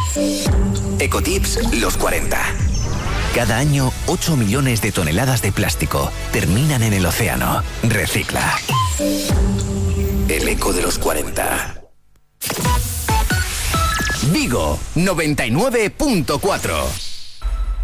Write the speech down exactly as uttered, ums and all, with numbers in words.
Ecotips los cuarenta. Cada año, ocho millones de toneladas de plástico terminan en el océano. Recicla. El eco de los cuarenta. Vigo, noventa y nueve punto cuatro.